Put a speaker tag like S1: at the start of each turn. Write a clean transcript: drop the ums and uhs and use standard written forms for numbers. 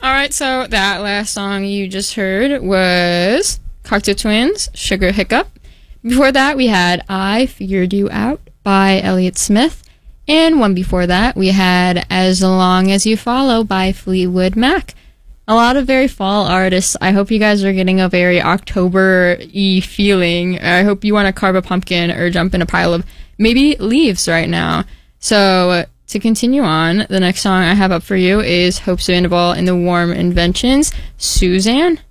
S1: Alright, so that last song you just heard was Cocteau Twins, Sugar Hiccup. Before that, we had I Figured You Out by Elliott Smith. And one before that, we had As Long As You Follow by Fleetwood Mac. A lot of very fall artists. I hope you guys are getting a very October-y feeling. I hope you want to carve a pumpkin or jump in a pile of maybe leaves right now. So to continue on, the next song I have up for you is Hope Sandoval and the Warm Inventions, Suzanne.